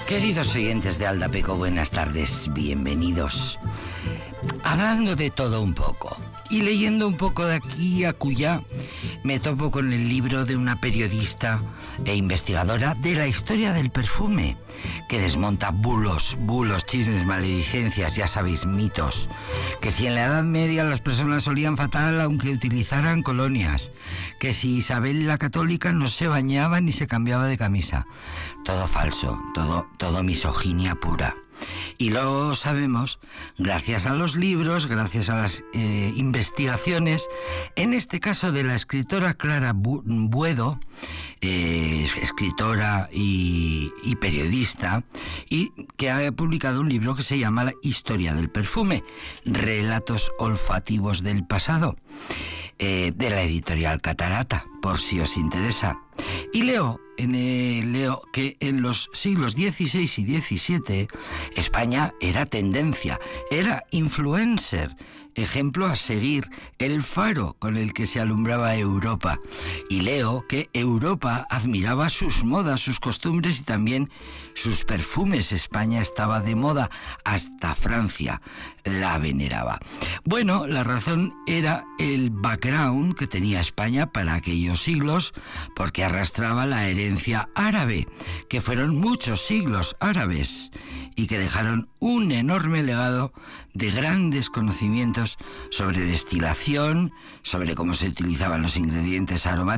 Queridos oyentes de Aldapeco, buenas tardes, bienvenidos. Hablando de todo un poco y leyendo un poco de aquí a acullá, me topo con el libro de una periodista e investigadora de la historia del perfume, que desmonta bulos, chismes, maledicencias, ya sabéis, mitos. Que si en la Edad Media las personas olían fatal aunque utilizaran colonias. Que si Isabel la Católica no se bañaba ni se cambiaba de camisa. Todo falso, todo misoginia pura. Y lo sabemos gracias a los libros, gracias a las investigaciones, en este caso de la escritora Clara Buedo, escritora y periodista, y que ha publicado un libro que se llama La Historia del Perfume, Relatos olfativos del pasado, de la editorial Catarata, por si os interesa. Y leo que en los siglos XVI y XVII España era tendencia, era influencer, ejemplo a seguir, el faro con el que se alumbraba Europa. Y leo que Europa admiraba sus modas, sus costumbres y también sus perfumes. España estaba de moda, hasta Francia la veneraba. Bueno, la razón era el background que tenía España para aquellos siglos, porque arrastraba la herencia árabe, que fueron muchos siglos árabes y que dejaron un enorme legado de grandes conocimientos sobre destilación, sobre cómo se utilizaban los ingredientes aromáticos